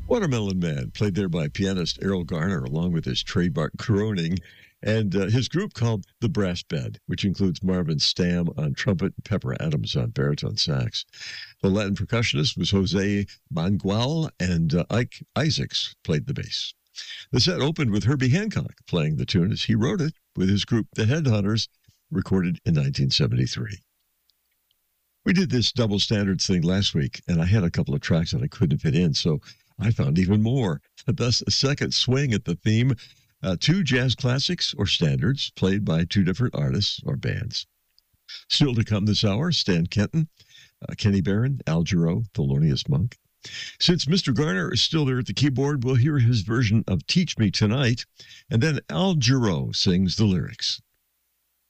Watermelon Man, played there by pianist Errol Garner, along with his trademark croning, and his group called the Brass Band, which includes Marvin Stamm on trumpet and Pepper Adams on baritone sax. The Latin percussionist was Jose Mangual, and Ike Isaacs played the bass. The set opened with Herbie Hancock playing the tune as he wrote it with his group, The Headhunters, recorded in 1973. We did this double standards thing last week, and I had a couple of tracks that I couldn't fit in, so I found even more. Thus, a second swing at the theme, two jazz classics or standards played by two different artists or bands. Still to come this hour, Stan Kenton, Kenny Barron, Al Jarreau, Thelonious Monk. Since Mr. Garner is still there at the keyboard, we'll hear his version of Teach Me Tonight, and then Al Jarreau sings the lyrics.